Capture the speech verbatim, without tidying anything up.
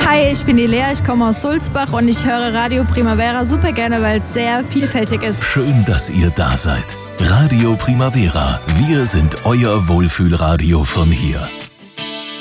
Hi, ich bin die Lea, ich komme aus Sulzbach und ich höre Radio Primavera super gerne, weil es sehr vielfältig ist. Schön, dass ihr da seid. Radio Primavera, wir sind euer Wohlfühlradio von hier.